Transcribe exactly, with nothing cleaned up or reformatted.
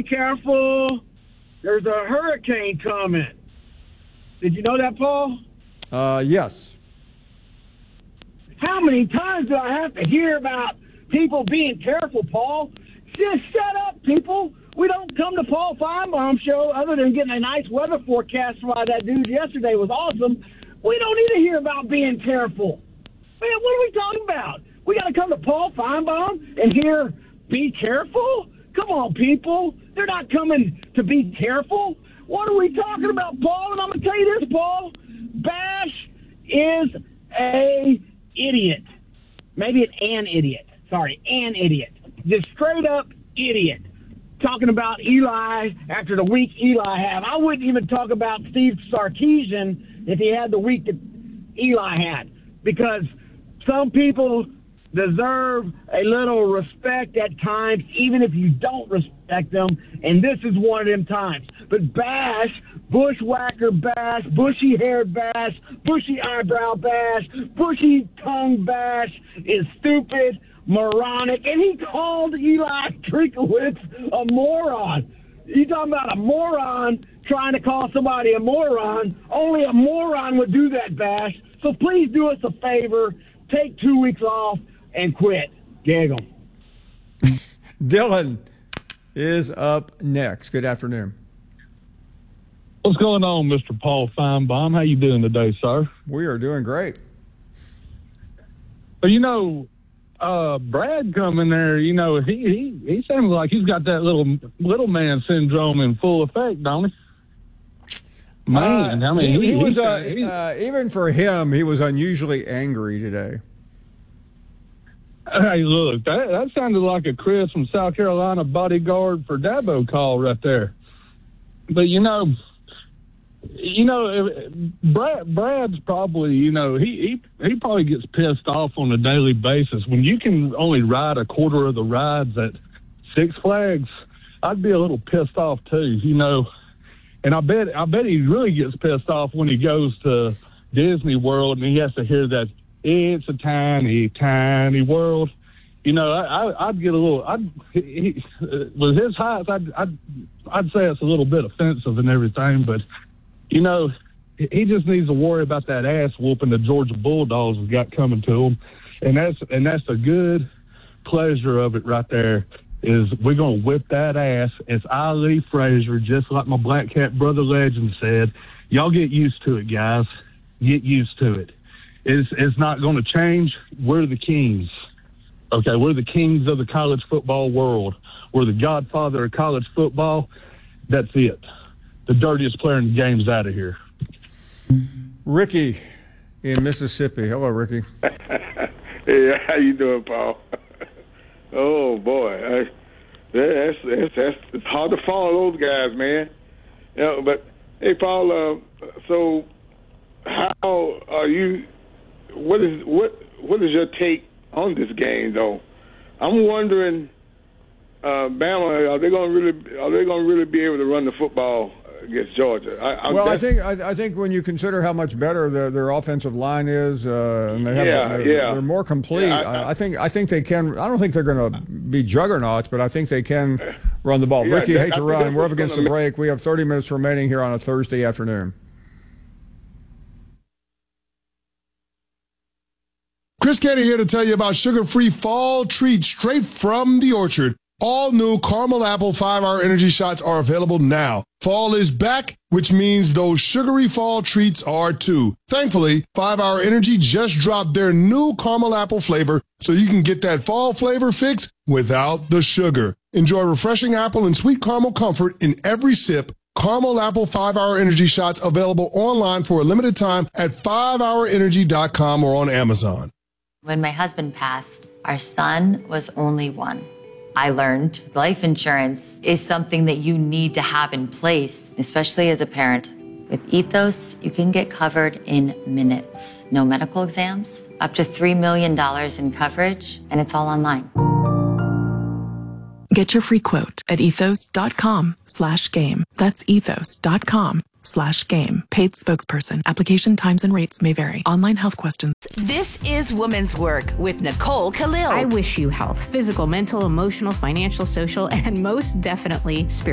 careful. There's a hurricane coming. Did you know that, Paul? Uh, yes. How many times do I have to hear about people being careful, Paul? Just shut up, people. We don't come to Paul Feinbaum show other than getting a nice weather forecast by that dude yesterday was awesome. We don't need to hear about being careful. Man, what are we talking about? We got to come to Paul Feinbaum and hear be careful? Come on, people. They're not coming to be careful. What are we talking about, Paul? And I'm going to tell you this, Paul. Bash is a idiot. Maybe it's an idiot. Sorry, an idiot. Just straight up idiot. Talking about Eli after the week Eli had. I wouldn't even talk about Steve Sarkisian if he had the week that Eli had. Because some people deserve a little respect at times, even if you don't respect them, and this is one of them times. But Bash, bushwhacker Bash, bushy-haired Bash, bushy eyebrow Bash, bushy tongue Bash is stupid, moronic, and he called Eli Trinkowitz a moron. You talking about a moron trying to call somebody a moron? Only a moron would do that, Bash. So please do us a favor, take two weeks off, and quit. Giggle. Dylan is up next. Good afternoon. What's going on, Mister Paul Feinbaum? How you doing today, sir? We are doing great. Well, you know, uh, Brad coming there, you know, he, he, he seems like he's got that little little man syndrome in full effect, don't he? Man, uh, I mean, he, he, he was, he, uh, he, uh, even for him, he was unusually angry today. Hey, look, that, that sounded like a Chris from South Carolina bodyguard for Dabo call right there. But, you know, you know, Brad, Brad's probably, you know, he, he, he probably gets pissed off on a daily basis. When you can only ride a quarter of the rides at Six Flags, I'd be a little pissed off too, you know. And I bet I bet he really gets pissed off when he goes to Disney World and he has to hear that it's a tiny, tiny world. You know, I, I, I'd get a little. I'd he, with his height, I'd, I'd I'd say it's a little bit offensive and everything. But you know, he just needs to worry about that ass whooping the Georgia Bulldogs has got coming to him, and that's and that's a good pleasure of it right there. Is we're gonna whip that ass. It's Ali Frazier, just like my Black Cat brother legend said. Y'all get used to it, guys. Get used to it. It's, it's not going to change. We're the kings. Okay, we're the kings of the college football world. We're the godfather of college football. That's it. The dirtiest player in the game's out of here. Ricky in Mississippi. Hello, Ricky. Hey, how you doing, Paul? Oh, boy. I, that's, that's, that's, it's hard to follow those guys, man. You know, but, hey, Paul, uh, so how are you – What is what? What is your take on this game, though? I'm wondering, uh, Bama, are they going to really? Are they going to really be able to run the football against Georgia? I, well, I think I, I think when you consider how much better the, their offensive line is, uh, and they have, yeah, they're, yeah. they're more complete. Yeah, I, I think I think they can. I don't think they're going to be juggernauts, but I think they can run the ball. Yeah, Ricky, hate I to run. We're up against the break. We have thirty minutes remaining here on a Thursday afternoon. Chris Canty here to tell you about sugar-free fall treats straight from the orchard. All new caramel apple five-hour energy shots are available now. Fall is back, which means those sugary fall treats are too. Thankfully, five-hour Energy just dropped their new caramel apple flavor so you can get that fall flavor fix without the sugar. Enjoy refreshing apple and sweet caramel comfort in every sip. Caramel Apple five-hour Energy shots available online for a limited time at five hour energy dot com or on Amazon. When my husband passed, our son was only one. I learned life insurance is something that you need to have in place, especially as a parent. With Ethos, you can get covered in minutes. No medical exams, up to three million dollars in coverage, and it's all online. Get your free quote at ethos.com slash game. That's ethos.com slash game. Paid spokesperson. Application times and rates may vary. Online health questions. This is Women's Work with Nicole Khalil. I wish you health, physical, mental, emotional, financial, social, and most definitely spiritual.